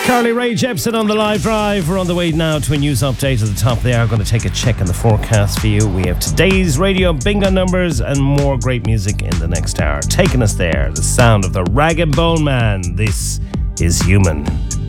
Carly Rae Jepsen on the live drive. We're on the way now to a news update at the top of the hour. Going to take a check on the forecast for you. We have today's radio bingo numbers and more great music in the next hour. Taking us there, the sound of the Rag and Bone Man. This is Human.